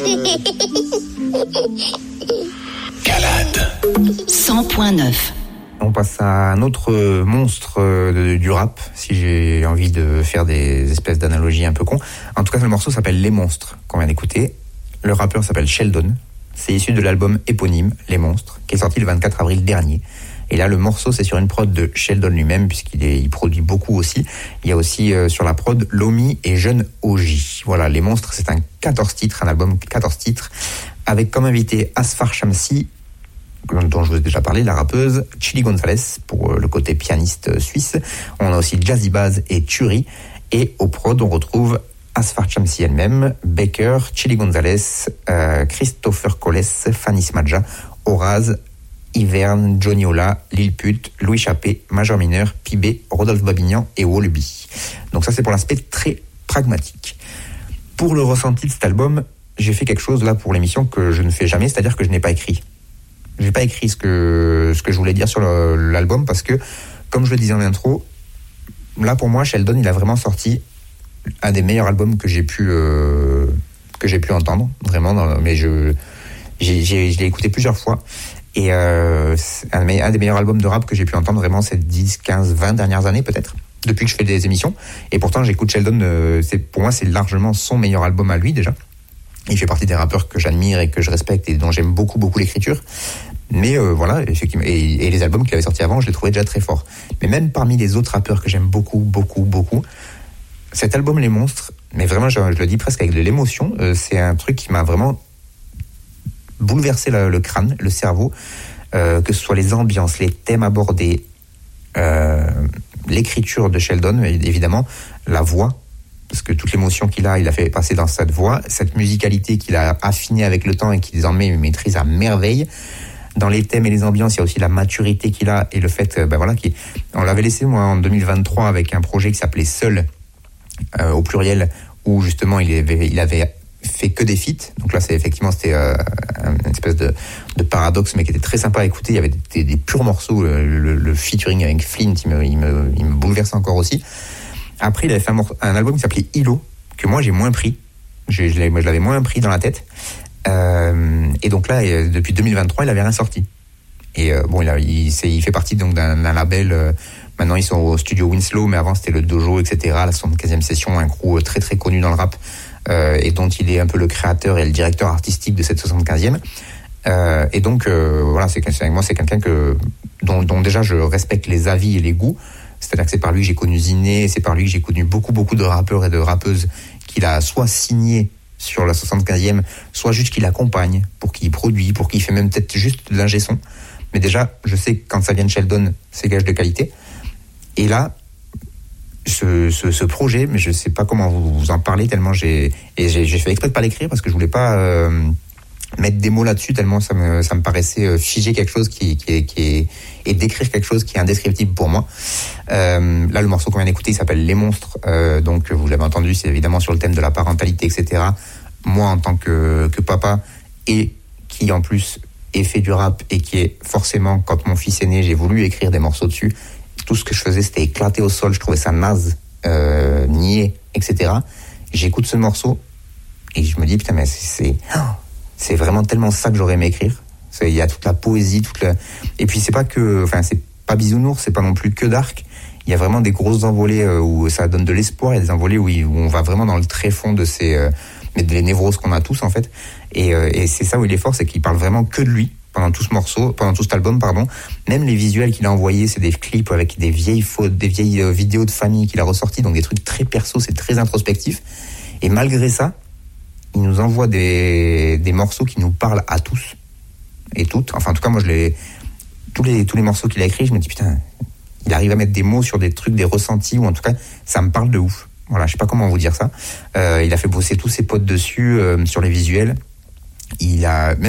Calade 100.9. On passe à un autre monstre du rap, si j'ai envie de faire des espèces d'analogies un peu cons. En tout cas, le morceau s'appelle Les Monstres, qu'on vient d'écouter. Le rappeur s'appelle Sheldon. C'est issu de l'album éponyme, Les Monstres, qui est sorti le 24 avril dernier. Et là, le morceau, c'est sur une prod de Sheldon lui-même, il produit beaucoup aussi. Il y a aussi sur la prod Lomi et Jeune OJ. Voilà, Les Monstres, c'est un 14 titres, un album 14 titres, avec comme invité Asfar Shamsi, dont je vous ai déjà parlé, la rappeuse, Chili Gonzalez, pour le côté pianiste suisse. On a aussi Jazzy Baz et Turi. Et au prod, on retrouve Asfar Shamsi elle-même, Baker, Chili Gonzalez, Christopher Coles, Fanny Smadja, Horaz, Iverne, Johnny Ola, Lil Put, Louis Chappé, Major Mineur, Pibé, Rodolphe Babignan et Wallaby. Donc ça, c'est pour l'aspect très pragmatique. Pour le ressenti de cet album, j'ai fait quelque chose là pour l'émission que je ne fais jamais, c'est-à-dire que je n'ai pas écrit. Je n'ai pas écrit ce que je voulais dire sur l'album parce que, comme je le disais en intro, là pour moi, Sheldon, il a vraiment sorti un des meilleurs albums que j'ai pu entendre, vraiment. Mais je l'ai écouté plusieurs fois. Et un des meilleurs albums de rap que j'ai pu entendre vraiment ces 10, 15, 20 dernières années peut-être, depuis que je fais des émissions. Et pourtant j'écoute Sheldon, pour moi c'est largement son meilleur album à lui déjà. Il fait partie des rappeurs que j'admire et que je respecte et dont j'aime beaucoup l'écriture. Mais voilà, effectivement, et les albums qu'il avait sortis avant, je les trouvais déjà très forts. Mais même parmi les autres rappeurs que j'aime beaucoup, cet album Les Monstres, mais vraiment je le dis presque avec de l'émotion, c'est un truc qui m'a vraiment bouleverser le crâne, le cerveau, que ce soit les ambiances, les thèmes abordés, l'écriture de Sheldon, évidemment, la voix, parce que toute l'émotion qu'il a, il a fait passer dans cette voix, cette musicalité qu'il a affinée avec le temps et qui désormais il maîtrise à merveille. Dans les thèmes et les ambiances, il y a aussi la maturité qu'il a et le fait, on l'avait laissé moi en 2023 avec un projet qui s'appelait Seul, au pluriel, où justement il avait fait que des feats. Donc là, c'était une espèce de paradoxe, mais qui était très sympa à écouter. Il y avait des purs morceaux. Le featuring avec Flint, il me bouleverse encore aussi. Après, il avait fait un album qui s'appelait Hilo, que moi, j'ai moins pris. Je l'avais moins pris dans la tête. Et donc là, depuis 2023, il avait rien sorti. Et il fait partie donc d'un label. Maintenant, ils sont au studio Winslow, mais avant, c'était le Dojo, etc. La 75e session, un crew très, très connu dans le rap. Et dont il est un peu le créateur et le directeur artistique de cette 75e. Et donc, voilà, c'est quelqu'un dont déjà je respecte les avis et les goûts. C'est-à-dire que c'est par lui que j'ai connu Ziné, c'est par lui que j'ai connu beaucoup de rappeurs et de rappeuses qu'il a soit signé sur la 75e, soit juste qu'il accompagne, pour qu'il produit, pour qu'il fait même peut-être juste de l'ingé son. Mais déjà, je sais que quand ça vient de Sheldon, c'est gage de qualité. Et là, ce projet, mais je sais pas comment vous en parler tellement j'ai fait exprès de pas l'écrire parce que je voulais pas mettre des mots là-dessus tellement ça me paraissait figer quelque chose qui est et décrire quelque chose qui est indescriptible pour moi. Là, le morceau qu'on vient d'écouter, il s'appelle Les Monstres. Donc, vous l'avez entendu, c'est évidemment sur le thème de la parentalité, etc. Moi, en tant que papa et qui en plus est fait du rap et qui est forcément, quand mon fils est né, j'ai voulu écrire des morceaux dessus. Tout ce que je faisais, c'était éclater au sol. Je trouvais ça naze, niais, etc. J'écoute ce morceau et je me dis, putain, mais c'est vraiment tellement ça que j'aurais aimé écrire. Il y a toute la poésie, et puis c'est pas bisounours, c'est pas non plus que dark. Il y a vraiment des grosses envolées où ça donne de l'espoir. Il y a des envolées où on va vraiment dans le tréfonds de des névroses qu'on a tous, en fait. Et c'est ça où il est fort, c'est qu'il parle vraiment que de lui. Pendant tout cet album, pardon. Même les visuels qu'il a envoyés, c'est des clips avec des vieilles vidéos de famille qu'il a ressorties, donc des trucs très perso, c'est très introspectif. Et malgré ça, il nous envoie des morceaux qui nous parlent à tous et toutes. Enfin, en tout cas, moi, tous les morceaux qu'il a écrits, je me dis, putain, il arrive à mettre des mots sur des trucs, des ressentis, ou en tout cas, ça me parle de ouf. Voilà, je sais pas comment vous dire ça. Il a fait bosser tous ses potes dessus, sur les visuels. Même